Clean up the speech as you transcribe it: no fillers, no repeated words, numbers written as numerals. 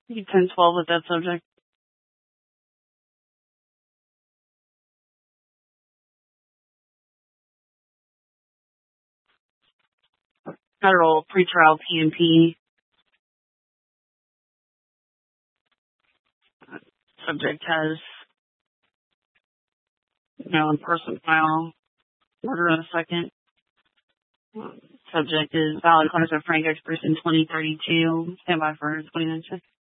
10-12 with that subject. Federal pretrial PMP. Subject has, in-person file, murder in a second. Subject is valid claims of Frank X. Person 2032. Stand by for 20 minutes.